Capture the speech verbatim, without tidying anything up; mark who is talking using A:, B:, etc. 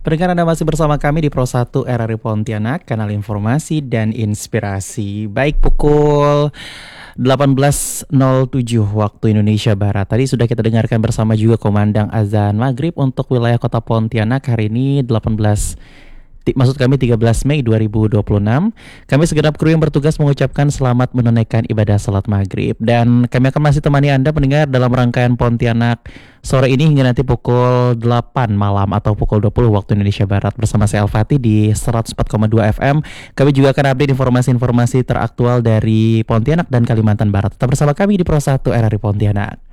A: Pendengar, Anda masih bersama kami di Pro satu R R I Pontianak, kanal informasi dan inspirasi. Baik, pukul delapan belas nol tujuh waktu Indonesia Barat. Tadi sudah kita dengarkan bersama juga komandang azan maghrib untuk wilayah kota Pontianak. Hari ini delapan belas Ti- Maksud kami tiga belas Mei dua ribu dua puluh enam. Kami segenap kru yang bertugas mengucapkan selamat menunaikan ibadah salat maghrib. Dan kami akan masih temani Anda pendengar dalam rangkaian Pontianak sore ini hingga nanti pukul delapan malam atau pukul dua puluh waktu Indonesia Barat bersama saya Al-Fatih di seratus empat koma dua F M. Kami juga akan update informasi-informasi teraktual dari Pontianak dan Kalimantan Barat. Tetap bersama kami di Pro satu R R I Pontianak.